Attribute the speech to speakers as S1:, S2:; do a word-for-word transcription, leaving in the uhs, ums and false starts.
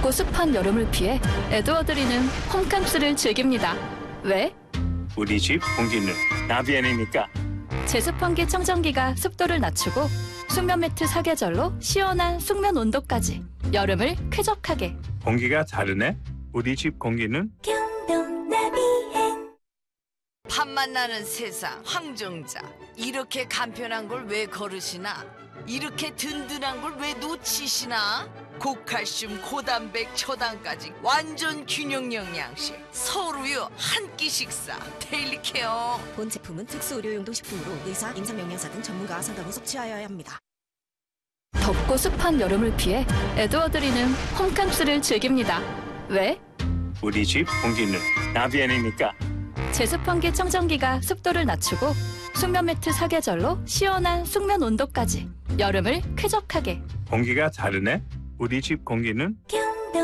S1: 덥고 습한 여름을 피해 에드워드리는 홈캉스를 즐깁니다. 왜?
S2: 우리 집 공기는 나비안이니까.
S1: 제습환기 청정기가 습도를 낮추고 숙면 매트 사계절로 시원한 숙면 온도까지 여름을 쾌적하게.
S2: 공기가 다르네. 우리 집 공기는
S3: 밥맛 나는 세상 황정자, 이렇게 간편한 걸 왜 거르시나? 이렇게 든든한 걸 왜 놓치시나? 고칼슘, 고단백, 초당까지 완전 균형 영양식 서울우유 한 끼 식사 데일리 케어.
S4: 본 제품은 특수 의료용도 식품으로 의사, 임상영양사 등 전문가 상담 후 섭취하여야 합니다.
S1: 덥고 습한 여름을 피해 에드워드리는 홈캉스를 즐깁니다. 왜?
S2: 우리 집 공기는 나비안이니까.
S1: 제습환기 청정기가 습도를 낮추고 숙면 매트 사계절로 시원한 숙면 온도까지 여름을 쾌적하게.
S2: 공기가 다르네. 우리 집 공기는